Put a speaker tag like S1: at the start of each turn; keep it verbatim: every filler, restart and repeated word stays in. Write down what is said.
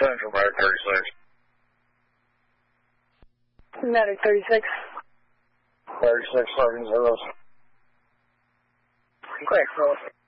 S1: Central, Medic thirty-six.
S2: Medic thirty-six.
S1: thirty-six, Sergeant Zeros.
S2: Quick, roll.